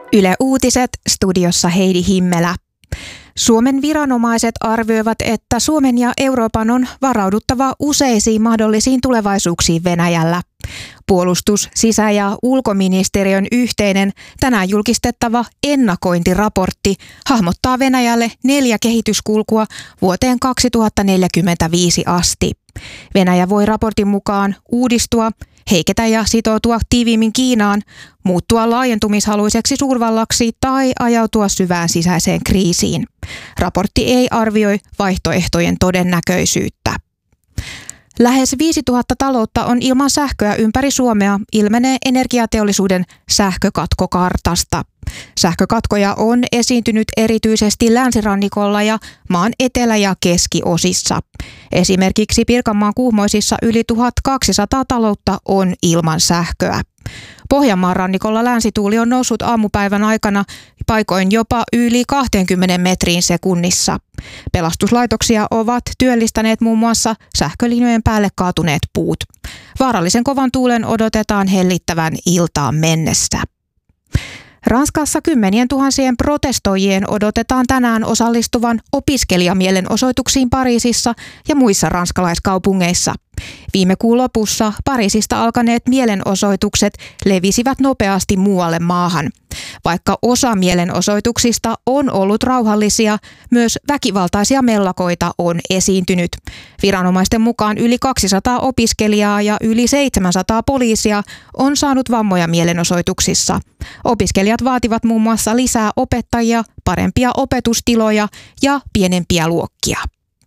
Yle Uutiset, studiossa Heidi Himmelä. Suomen viranomaiset arvioivat, että Suomen ja Euroopan on varauduttava useisiin mahdollisiin tulevaisuuksiin Venäjällä. Puolustus-, sisä- ja ulkoministeriön yhteinen tänään julkistettava ennakointiraportti hahmottaa Venäjälle 4 kehityskulkua vuoteen 2045 asti. Venäjä voi raportin mukaan uudistua, heiketä ja sitoutua tiiviimmin Kiinaan, muuttua laajentumishaluiseksi suurvallaksi tai ajautua syvään sisäiseen kriisiin. Raportti ei arvioi vaihtoehtojen todennäköisyyttä. Lähes 5000 taloutta on ilman sähköä ympäri Suomea, ilmenee energiateollisuuden sähkökatkokartasta. Sähkökatkoja on esiintynyt erityisesti länsirannikolla ja maan etelä- ja keskiosissa. Esimerkiksi Pirkanmaan Kuhmoisissa yli 1200 taloutta on ilman sähköä. Pohjanmaan rannikolla länsituuli on noussut aamupäivän aikana paikoin jopa yli 20 metriin sekunnissa. Pelastuslaitoksia ovat työllistäneet muun muassa sähkölinjojen päälle kaatuneet puut. Vaarallisen kovan tuulen odotetaan hellittävän iltaan mennessä. Ranskassa 10 000 protestoijien odotetaan tänään osallistuvan opiskelijamielenosoituksiin Pariisissa ja muissa ranskalaiskaupungeissa. Viime kuun lopussa Pariisista alkaneet mielenosoitukset levisivät nopeasti muualle maahan. Vaikka osa mielenosoituksista on ollut rauhallisia, myös väkivaltaisia mellakoita on esiintynyt. Viranomaisten mukaan yli 200 opiskelijaa ja yli 700 poliisia on saanut vammoja mielenosoituksissa. Opiskelijat vaativat muun muassa lisää opettajia, parempia opetustiloja ja pienempiä luokkia.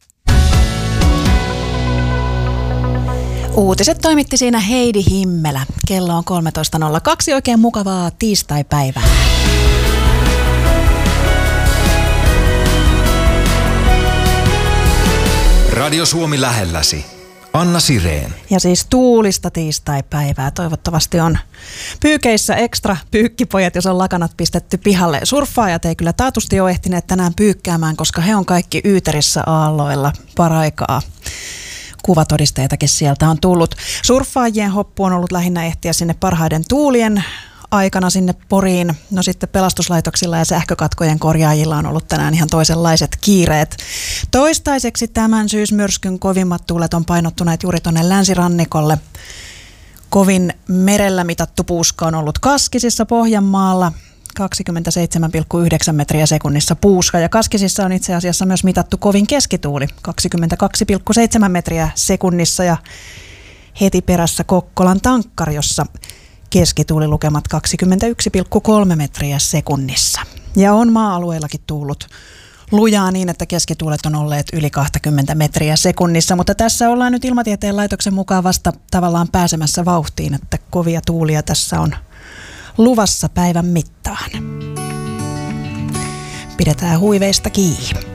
Uutiset toimitti siinä Heidi Himmelä. Kello on 13.02. Oikein mukavaa tiistaipäivää. Radio Suomi lähelläsi. Anna Sirén. Ja siis tuulista tiistaipäivää. Toivottavasti on pyykeissä ekstra pyykkipojat, jos on lakanat pistetty pihalle. Surffaajat ei kyllä taatusti ole ehtineet tänään pyykkäämään, koska he on kaikki Yyterissä aalloilla paraikaa. Kuvatodisteitakin sieltä on tullut. Surffaajien hoppu on ollut lähinnä ehtiä sinne parhaiden tuulien aikana sinne Poriin. No sitten pelastuslaitoksilla ja sähkökatkojen korjaajilla on ollut tänään ihan toisenlaiset kiireet. Toistaiseksi tämän syysmyrskyn kovimmat tuulet on painottuneet juuri tuonne länsirannikolle. Kovin merellä mitattu puuska on ollut Kaskisissa Pohjanmaalla. 27,9 metriä sekunnissa puuska, ja Kaskisissa on itse asiassa myös mitattu kovin keskituuli 22,7 metriä sekunnissa, ja heti perässä Kokkolan Tankkari, jossa keskituulilukemat 21,3 metriä sekunnissa. Ja on maa-alueillakin tuullut lujaa niin, että keskituulet on olleet yli 20 metriä sekunnissa, mutta tässä ollaan nyt Ilmatieteen laitoksen mukaan vasta tavallaan pääsemässä vauhtiin, että kovia tuulia tässä on luvassa päivän mittaan. Pidetään huiveista kiinni.